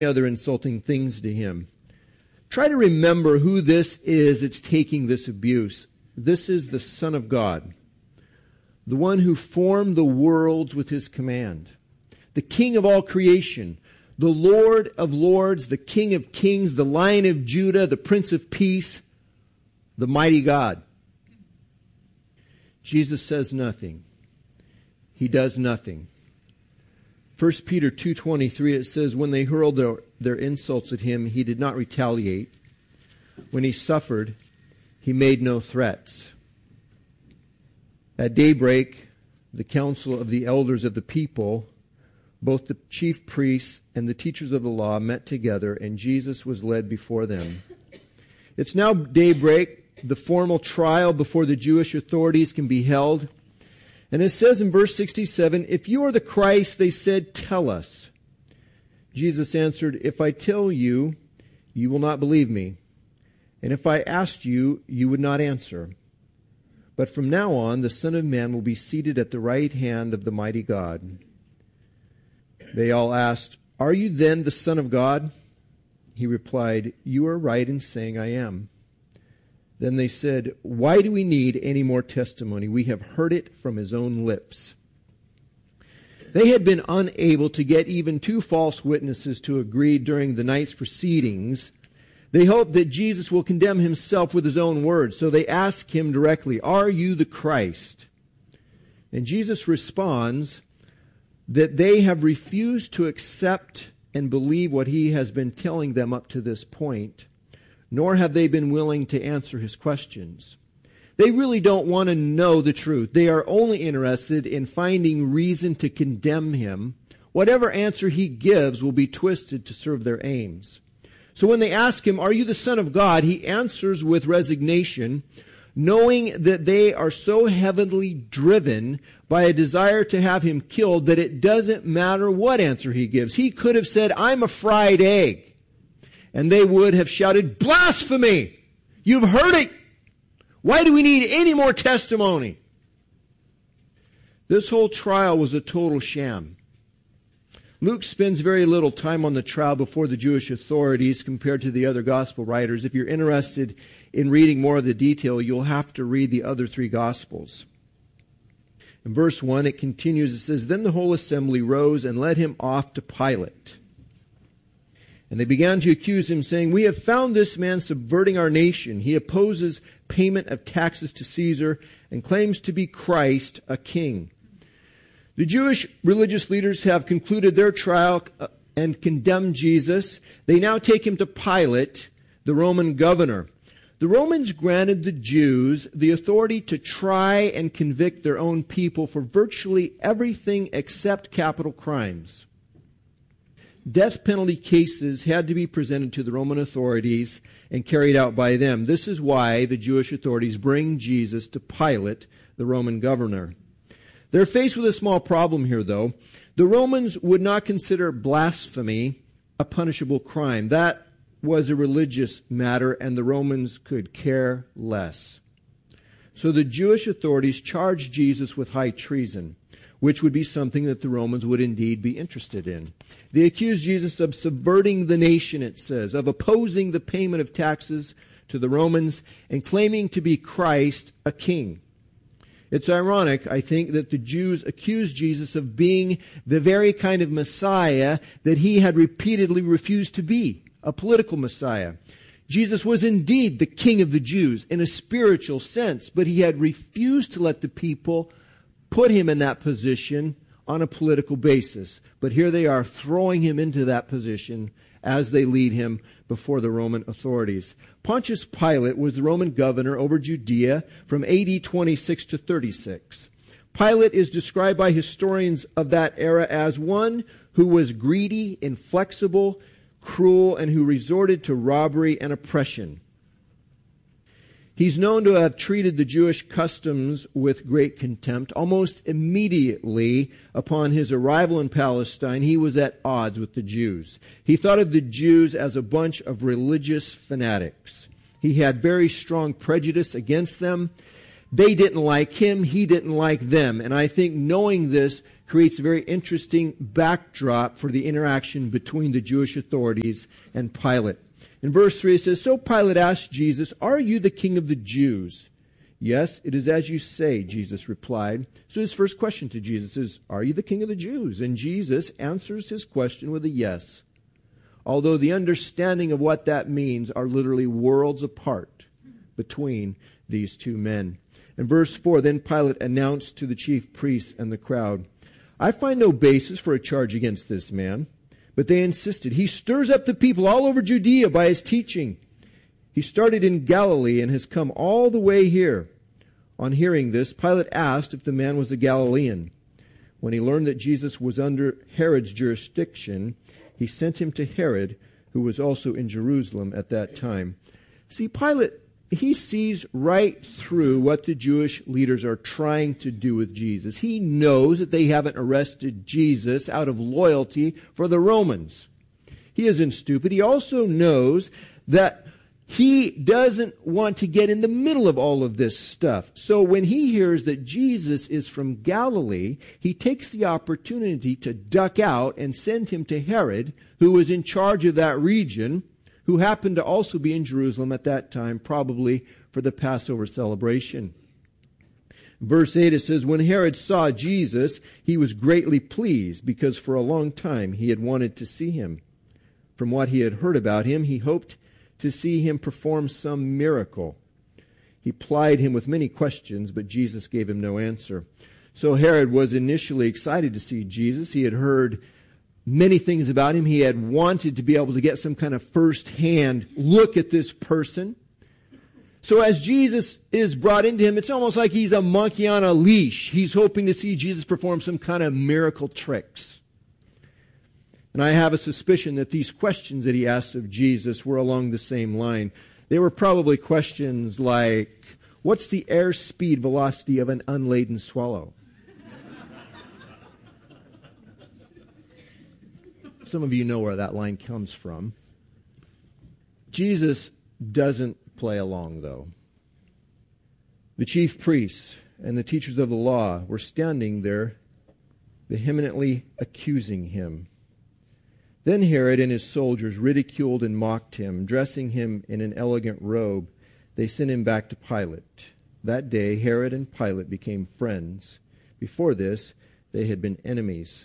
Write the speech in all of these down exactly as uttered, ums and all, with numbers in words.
other insulting things to him. Try to remember who this is that's taking this abuse. This is the Son of God, the one who formed the worlds with his command, the King of all creation, the Lord of lords, the King of kings, the Lion of Judah, the Prince of Peace, the mighty God. Jesus says nothing. He does nothing. First Peter two twenty-three, it says, when they hurled their, their insults at him, he did not retaliate. When he suffered, he made no threats. At daybreak, the council of the elders of the people, both the chief priests and the teachers of the law, met together, and Jesus was led before them. It's now daybreak. The formal trial before the Jewish authorities can be held. And it says in verse sixty-seven, if you are the Christ, they said, tell us. Jesus answered, if I tell you, you will not believe me. And if I asked you, you would not answer. But from now on, the Son of Man will be seated at the right hand of the mighty God. They all asked, are you then the Son of God? He replied, you are right in saying I am. Then they said, why do we need any more testimony? We have heard it from his own lips. They had been unable to get even two false witnesses to agree during the night's proceedings. They hoped that Jesus will condemn himself with his own words. So they ask him directly, are you the Christ? And Jesus responds that they have refused to accept and believe what he has been telling them up to this point, nor have they been willing to answer his questions. They really don't want to know the truth. They are only interested in finding reason to condemn him. Whatever answer he gives will be twisted to serve their aims. So when they ask him, are you the Son of God? He answers with resignation, knowing that they are so heavily driven by a desire to have him killed that it doesn't matter what answer he gives. He could have said, I'm a fried egg. And they would have shouted, blasphemy! You've heard it! Why do we need any more testimony? This whole trial was a total sham. Luke spends very little time on the trial before the Jewish authorities compared to the other gospel writers. If you're interested in reading more of the detail, you'll have to read the other three gospels. In verse one, it continues, it says, then the whole assembly rose and led him off to Pilate. And they began to accuse him, saying, we have found this man subverting our nation. He opposes payment of taxes to Caesar and claims to be Christ, a king. The Jewish religious leaders have concluded their trial and condemned Jesus. They now take him to Pilate, the Roman governor. The Romans granted the Jews the authority to try and convict their own people for virtually everything except capital crimes. Death penalty cases had to be presented to the Roman authorities and carried out by them. This is why the Jewish authorities bring Jesus to Pilate, the Roman governor. They're faced with a small problem here, though. The Romans would not consider blasphemy a punishable crime. That was a religious matter, and the Romans could care less. So the Jewish authorities charged Jesus with high treason, which would be something that the Romans would indeed be interested in. They accused Jesus of subverting the nation, it says, of opposing the payment of taxes to the Romans, and claiming to be Christ, a king. It's ironic, I think, that the Jews accused Jesus of being the very kind of Messiah that he had repeatedly refused to be, a political Messiah. Jesus was indeed the King of the Jews in a spiritual sense, but he had refused to let the people put him in that position on a political basis. But here they are throwing him into that position as they lead him before the Roman authorities. Pontius Pilate was the Roman governor over Judea from A D twenty-six to thirty-six. Pilate is described by historians of that era as one who was greedy, inflexible, cruel, and who resorted to robbery and oppression. He's known to have treated the Jewish customs with great contempt. Almost immediately upon his arrival in Palestine, he was at odds with the Jews. He thought of the Jews as a bunch of religious fanatics. He had very strong prejudice against them. They didn't like him. He didn't like them. And I think knowing this creates a very interesting backdrop for the interaction between the Jewish authorities and Pilate. In verse three it says, "So Pilate asked Jesus, 'Are you the king of the Jews?' 'Yes, it is as you say,' Jesus replied." So his first question to Jesus is, "Are you the king of the Jews?" And Jesus answers his question with a yes. Although the understanding of what that means are literally worlds apart between these two men. In verse four, then Pilate announced to the chief priests and the crowd, "I find no basis for a charge against this man." But they insisted, "He stirs up the people all over Judea by his teaching. He started in Galilee and has come all the way here." On hearing this, Pilate asked if the man was a Galilean. When he learned that Jesus was under Herod's jurisdiction, he sent him to Herod, who was also in Jerusalem at that time. See, Pilate, he sees right through what the Jewish leaders are trying to do with Jesus. He knows that they haven't arrested Jesus out of loyalty for the Romans. He isn't stupid. He also knows that he doesn't want to get in the middle of all of this stuff. So when he hears that Jesus is from Galilee, he takes the opportunity to duck out and send him to Herod, who was in charge of that region, who happened to also be in Jerusalem at that time, probably for the Passover celebration. Verse eight, it says, "When Herod saw Jesus, he was greatly pleased, because for a long time he had wanted to see him. From what he had heard about him, he hoped to see him perform some miracle. He plied him with many questions, but Jesus gave him no answer." So Herod was initially excited to see Jesus. He had heard many things about him. He had wanted to be able to get some kind of first-hand look at this person. So as Jesus is brought into him, it's almost like he's a monkey on a leash. He's hoping to see Jesus perform some kind of miracle tricks. And I have a suspicion that these questions that he asked of Jesus were along the same line. They were probably questions like, what's the airspeed velocity of an unladen swallow? Some of you know where that line comes from. Jesus doesn't play along, though. The chief priests and the teachers of the law were standing there vehemently accusing him. Then Herod and his soldiers ridiculed and mocked him. Dressing him in an elegant robe, they sent him back to Pilate. That day, Herod and Pilate became friends. Before this, they had been enemies.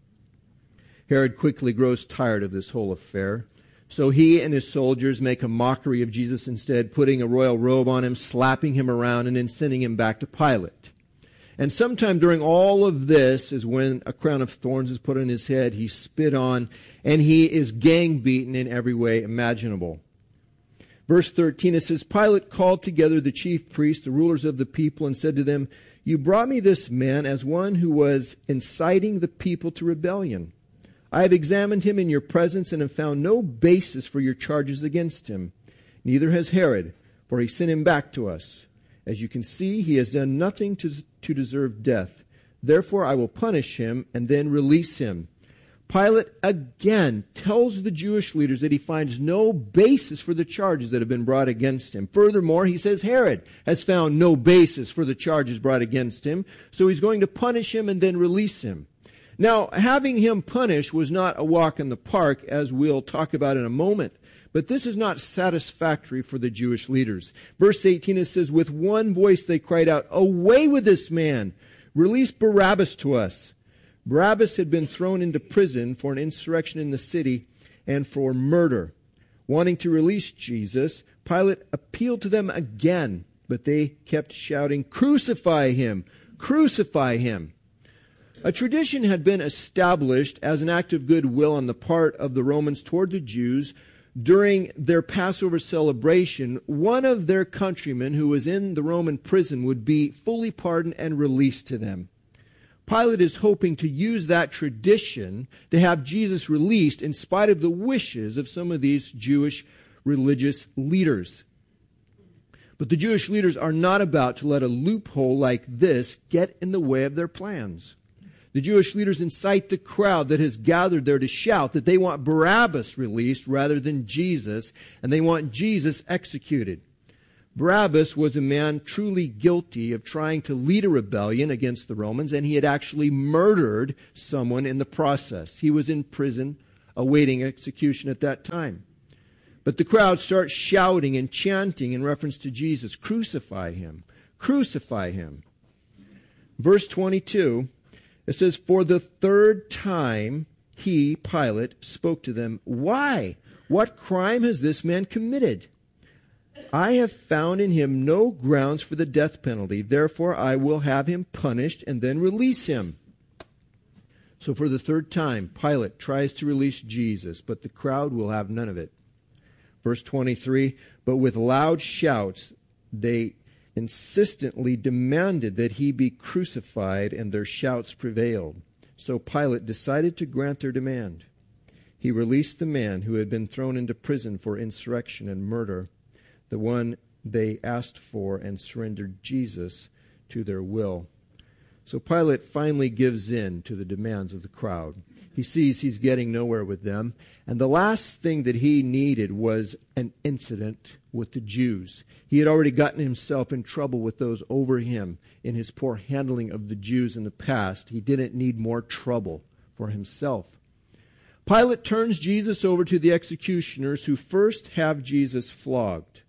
Herod quickly grows tired of this whole affair. So he and his soldiers make a mockery of Jesus instead, putting a royal robe on him, slapping him around, and then sending him back to Pilate. And sometime during all of this is when a crown of thorns is put on his head, he's spit on, and he is gang beaten in every way imaginable. Verse thirteen, it says, "Pilate called together the chief priests, the rulers of the people, and said to them, 'You brought me this man as one who was inciting the people to rebellion. I have examined him in your presence and have found no basis for your charges against him. Neither has Herod, for he sent him back to us. As you can see, he has done nothing to, to deserve death. Therefore I will punish him and then release him.' Pilate again tells the Jewish leaders that he finds no basis for the charges that have been brought against him. Furthermore, he says Herod has found no basis for the charges brought against him, so he's going to punish him and then release him. Now, having him punished was not a walk in the park, as we'll talk about in a moment. But this is not satisfactory for the Jewish leaders. Verse eighteen, it says, "With one voice they cried out, 'Away with this man! Release Barabbas to us!' Barabbas had been thrown into prison for an insurrection in the city and for murder. Wanting to release Jesus, Pilate appealed to them again, but they kept shouting, 'Crucify him! Crucify him!' A tradition had been established as an act of goodwill on the part of the Romans toward the Jews. During their Passover celebration, one of their countrymen who was in the Roman prison would be fully pardoned and released to them. Pilate is hoping to use that tradition to have Jesus released in spite of the wishes of some of these Jewish religious leaders. But the Jewish leaders are not about to let a loophole like this get in the way of their plans. The Jewish leaders incite the crowd that has gathered there to shout that they want Barabbas released rather than Jesus, and they want Jesus executed. Barabbas was a man truly guilty of trying to lead a rebellion against the Romans, and he had actually murdered someone in the process. He was in prison awaiting execution at that time. But the crowd starts shouting and chanting in reference to Jesus, "Crucify him! Crucify him!" Verse twenty-two, it says, "For the third time he, Pilate, spoke to them, 'Why? What crime has this man committed? I have found in him no grounds for the death penalty. Therefore I will have him punished and then release him.'" So for the third time, Pilate tries to release Jesus, but the crowd will have none of it. Verse twenty-three, "But with loud shouts they insistently demanded that he be crucified, and their shouts prevailed. So Pilate decided to grant their demand. He released the man who had been thrown into prison for insurrection and murder, the one they asked for, and surrendered Jesus to their will." So Pilate finally gives in to the demands of the crowd. He sees he's getting nowhere with them. And the last thing that he needed was an incident with the Jews. He had already gotten himself in trouble with those over him in his poor handling of the Jews in the past. He didn't need more trouble for himself. Pilate turns Jesus over to the executioners, who first have Jesus flogged.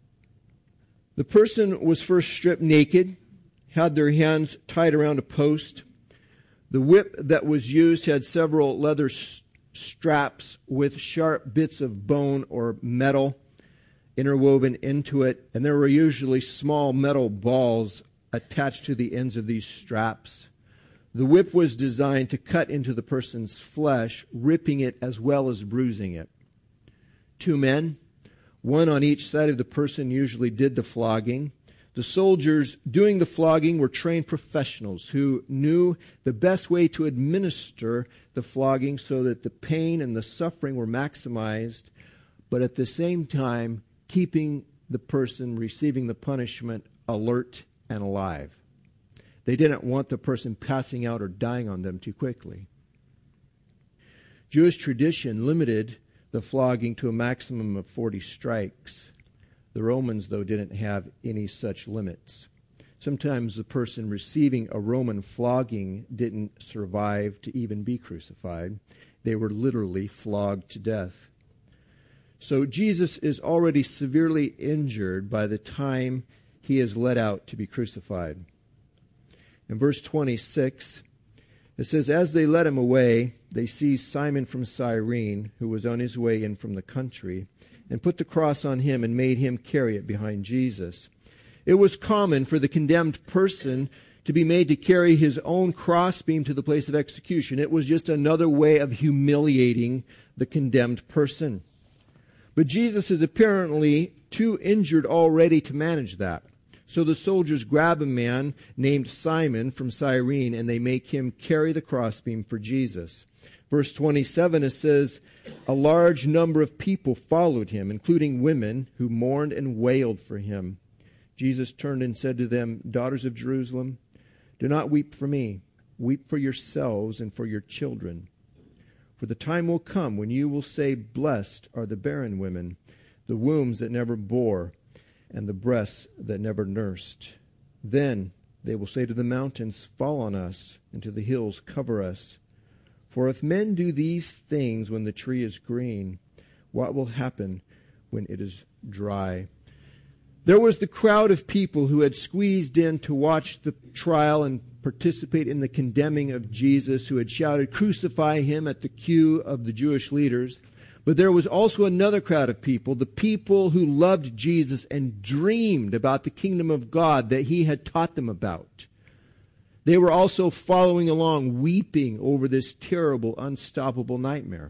The person was first stripped naked, had their hands tied around a post. The whip that was used had several leather s- straps with sharp bits of bone or metal interwoven into it, and there were usually small metal balls attached to the ends of these straps. The whip was designed to cut into the person's flesh, ripping it as well as bruising it. Two men, one on each side of the person, usually did the flogging. The soldiers doing the flogging were trained professionals who knew the best way to administer the flogging so that the pain and the suffering were maximized, but at the same time keeping the person receiving the punishment alert and alive. They didn't want the person passing out or dying on them too quickly. Jewish tradition limited the flogging to a maximum of forty strikes. The Romans, though, didn't have any such limits. Sometimes the person receiving a Roman flogging didn't survive to even be crucified. They were literally flogged to death. So Jesus is already severely injured by the time he is led out to be crucified. In verse twenty-six, it says, "As they led him away, they seized Simon from Cyrene, who was on his way in from the country, and put the cross on him and made him carry it behind Jesus." It was common for the condemned person to be made to carry his own crossbeam to the place of execution. It was just another way of humiliating the condemned person. But Jesus is apparently too injured already to manage that. So the soldiers grab a man named Simon from Cyrene, and they make him carry the crossbeam for Jesus. Verse twenty-seven, it says, "A large number of people followed him, including women who mourned and wailed for him. Jesus turned and said to them, 'Daughters of Jerusalem, do not weep for me. Weep for yourselves and for your children. For the time will come when you will say, blessed are the barren women, the wombs that never bore, and the breasts that never nursed. Then they will say to the mountains, fall on us, and to the hills, cover us. For if men do these things when the tree is green, what will happen when it is dry?'" There was the crowd of people who had squeezed in to watch the trial and participate in the condemning of Jesus, who had shouted, "Crucify him," at the cue of the Jewish leaders. But there was also another crowd of people, the people who loved Jesus and dreamed about the kingdom of God that he had taught them about. They were also following along, weeping over this terrible, unstoppable nightmare.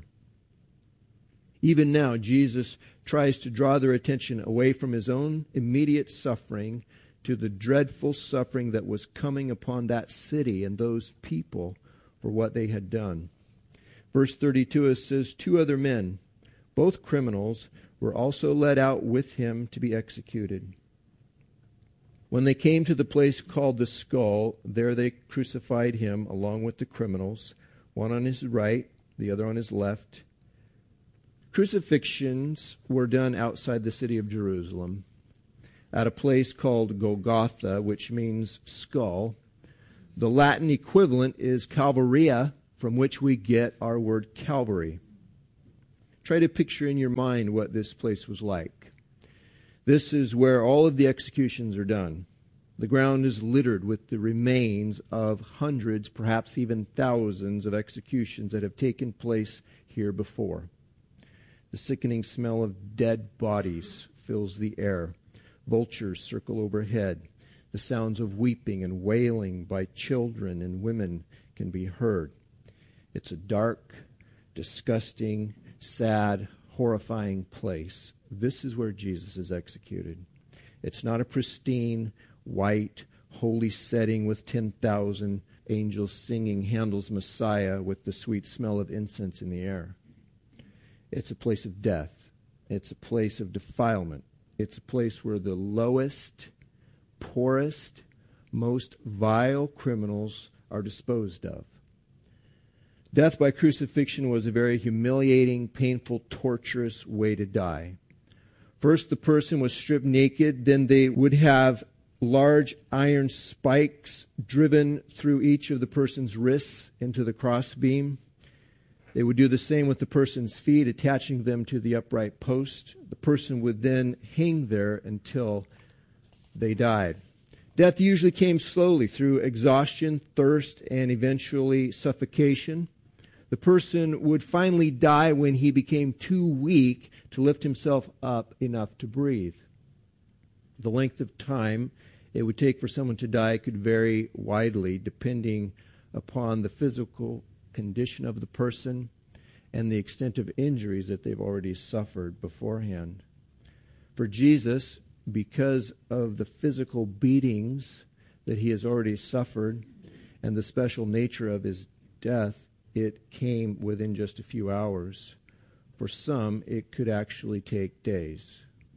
Even now, Jesus tries to draw their attention away from his own immediate suffering to the dreadful suffering that was coming upon that city and those people for what they had done. Verse thirty-two, it says, "Two other men, both criminals, were also led out with him to be executed. When they came to the place called the Skull, there they crucified him along with the criminals, one on his right, the other on his left." Crucifixions were done outside the city of Jerusalem. at a place called Golgotha, which means skull. The Latin equivalent is Calvaria, from which we get our word Calvary. Try to picture in your mind what this place was like. This is where all of the executions are done. The ground is littered with the remains of hundreds, perhaps even thousands of executions that have taken place here before. The sickening smell of dead bodies fills the air. Vultures circle overhead. The sounds of weeping and wailing by children and women can be heard. It's a dark, disgusting, sad, horrifying place. This is where Jesus is executed. It's not a pristine, white, holy setting with ten thousand angels singing Handel's Messiah with the sweet smell of incense in the air. It's a place of death. It's a place of defilement. It's a place where the lowest, poorest, most vile criminals are disposed of. Death by crucifixion was a very humiliating, painful, torturous way to die. First, the person was stripped naked. Then they would have large iron spikes driven through each of the person's wrists into the crossbeam. They would do the same with the person's feet, attaching them to the upright post. The person would then hang there until they died. Death usually came slowly through exhaustion, thirst, and eventually suffocation. The person would finally die when he became too weak to lift himself up enough to breathe. The length of time it would take for someone to die could vary widely depending upon the physical condition of the person and the extent of injuries that they've already suffered beforehand. For Jesus, because of the physical beatings that he has already suffered and the special nature of his death, it came within just a few hours. For some, it could actually take days.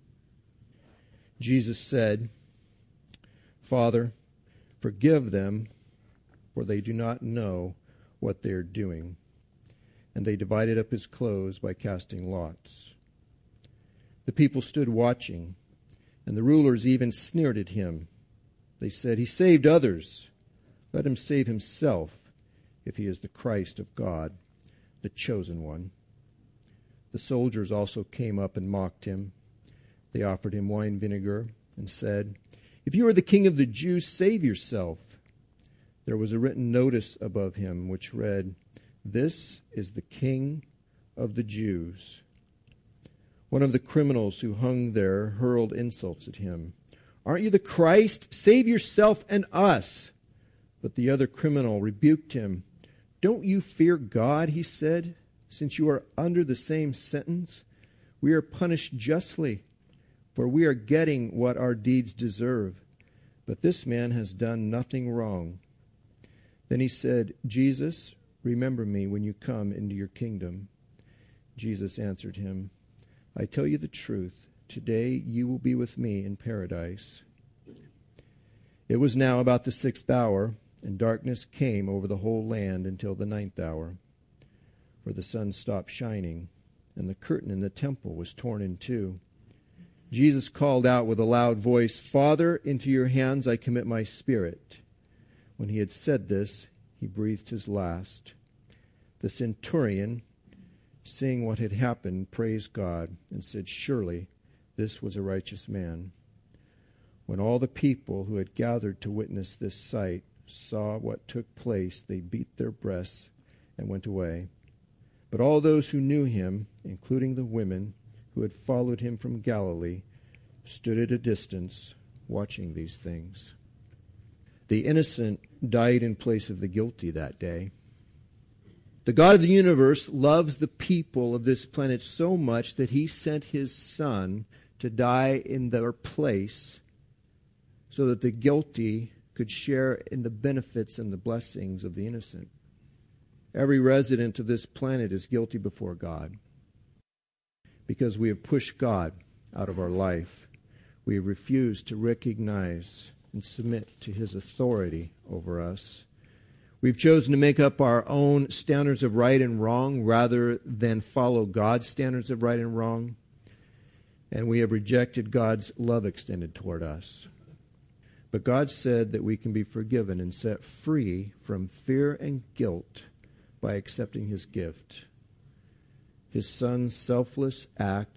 Jesus said, "Father, forgive them, for they do not know what they are doing." And they divided up his clothes by casting lots. The people stood watching, and the rulers even sneered at him. They said, "He saved others. Let him save himself, if he is the Christ of God, the chosen one." The soldiers also came up and mocked him. They offered him wine vinegar and said, "If you are the king of the Jews, save yourself." There was a written notice above him which read, "This is the King of the Jews." One of the criminals who hung there hurled insults at him. "Aren't you the Christ? Save yourself and us." But the other criminal rebuked him. "Don't you fear God," he said, "since you are under the same sentence? We are punished justly, for we are getting what our deeds deserve. But this man has done nothing wrong." Then he said, "Jesus, remember me when you come into your kingdom." Jesus answered him, "I tell you the truth. Today you will be with me in paradise." It was now about the sixth hour, and darkness came over the whole land until the ninth hour. For the sun stopped shining, and the curtain in the temple was torn in two. Jesus called out with a loud voice, "Father, into your hands I commit my spirit." When he had said this, he breathed his last. The centurion, seeing what had happened, praised God and said, "Surely this was a righteous man." When all the people who had gathered to witness this sight saw what took place, they beat their breasts and went away. But all those who knew him, including the women who had followed him from Galilee, stood at a distance watching these things. The innocent died in place of the guilty that day. The God of the universe loves the people of this planet so much that he sent his Son to die in their place so that the guilty could share in the benefits and the blessings of the innocent. Every resident of this planet is guilty before God because we have pushed God out of our life. We have refused to recognize and submit to his authority over us. We've chosen to make up our own standards of right and wrong rather than follow God's standards of right and wrong. and we have rejected God's love extended toward us. But God said that we can be forgiven and set free from fear and guilt by accepting his gift. His Son's selfless act